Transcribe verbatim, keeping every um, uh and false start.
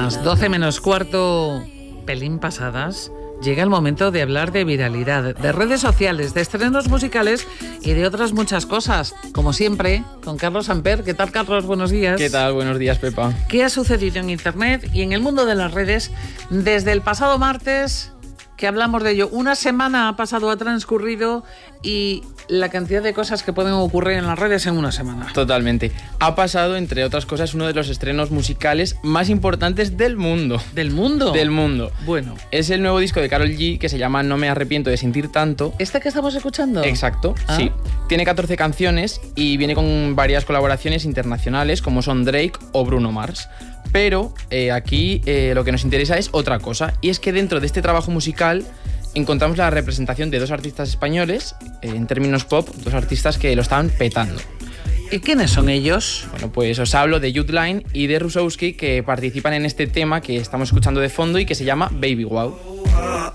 las doce menos cuarto, pelín pasadas, llega el momento de hablar de viralidad, de redes sociales, de estrenos musicales y de otras muchas cosas. Como siempre, con Carlos Amper. ¿Qué tal, Carlos? Buenos días. ¿Qué tal? Buenos días, Pepa. ¿Qué ha sucedido en Internet y en el mundo de las redes desde el pasado martes, que hablamos de ello? Una semana ha pasado, ha transcurrido, y la cantidad de cosas que pueden ocurrir en las redes en una semana. Totalmente. Ha pasado, entre otras cosas, uno de los estrenos musicales más importantes del mundo. ¿Del mundo? Del mundo. Bueno. Es el nuevo disco de Karol G, que se llama No me arrepiento de sentir tanto. ¿Este que estamos escuchando? Exacto, ¿Ah? Sí. Tiene catorce canciones y viene con varias colaboraciones internacionales, como son Drake o Bruno Mars. Pero eh, aquí eh, lo que nos interesa es otra cosa, y es que dentro de este trabajo musical encontramos la representación de dos artistas españoles, eh, en términos pop, dos artistas que lo estaban petando. ¿Y quiénes son ellos? Bueno, pues os hablo de Youth Line y de Rusowski, que participan en este tema que estamos escuchando de fondo y que se llama Baby Wow.